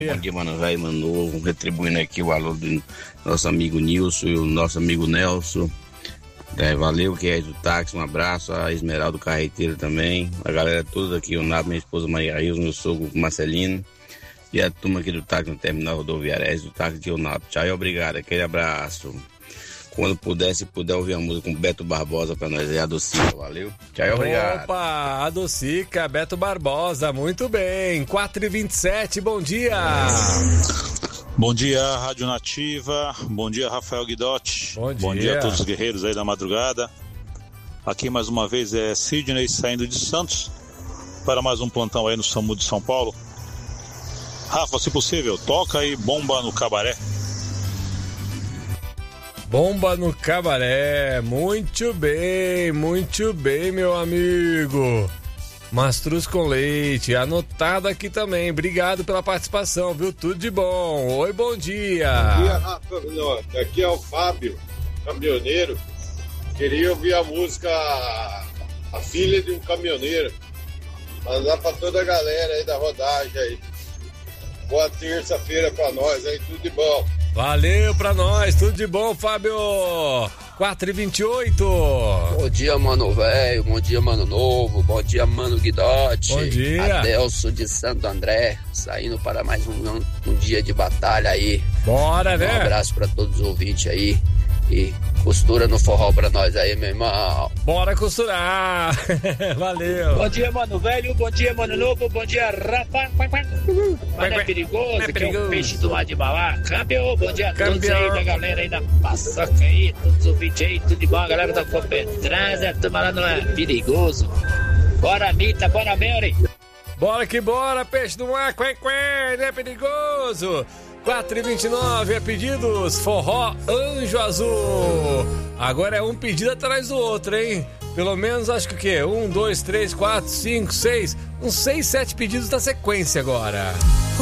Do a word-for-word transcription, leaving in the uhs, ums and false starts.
Bom dia, mano velho, mano novo, retribuindo aqui o alô do nosso amigo Nilson e o nosso amigo Nelson. É, valeu, que é do táxi, um abraço, a Esmeralda do Carreteiro também, a galera toda aqui, o Nabo, minha esposa Maria Rios, meu sogro Marcelino e a turma aqui do táxi no terminal rodoviário do táxi de Nabo. Tchau e obrigado, aquele abraço. Quando puder, se puder ouvir a música com Beto Barbosa pra nós aí, a Docica, valeu? Tchau e obrigado. Opa, a Docica, Beto Barbosa, muito bem, quatro e vinte e sete, bom dia. Bom dia, Rádio Nativa, bom dia, Rafael Guidotti. Bom dia. Bom dia a todos os guerreiros aí da madrugada. Aqui mais uma vez é Sidney saindo de Santos para mais um plantão aí no SAMU de São Paulo. Rafa, se possível, toca aí Bomba no Cabaré. Bomba no Cabaré, muito bem, muito bem, meu amigo. Mastruz com leite, anotado aqui também. Obrigado pela participação, viu? Tudo de bom. Oi, bom dia. Bom dia, Rafa. Não, aqui é o Fábio, caminhoneiro. Queria ouvir a música A Filha de um Caminhoneiro. Mandar pra toda a galera aí da rodagem aí. Boa terça-feira pra nós aí, tudo de bom. Valeu pra nós, tudo de bom, Fábio. quatro e vinte e oito. Bom dia, mano velho. Bom dia, mano novo. Bom dia, mano Guidotti. Bom dia. Adelso de Santo André, saindo para mais um, um dia de batalha aí. Bora, né? Um abraço pra todos os ouvintes aí. E costura no forró pra nós aí, meu irmão. Bora costurar. Valeu. Bom dia, mano velho. Bom dia, mano novo. Bom dia, Rafa. Mas é perigoso, não é que perigoso. é um peixe do lado de balá. Câmbio. Bom dia a todos Câmbio. aí, da galera aí da paçoca aí, todos os ouvintes aí, tudo de bom. A galera da Copetrans, a turma lá não é perigoso. Bora, Mita, bora, Mary. Bora que bora, peixe do mar, quen, quen, não é perigoso. quatro e vinte e nove, é pedidos, forró Anjo Azul. Agora é um pedido atrás do outro, hein? Pelo menos acho que o quê? Um, dois, três, quatro, cinco, seis, uns seis, sete pedidos da sequência agora.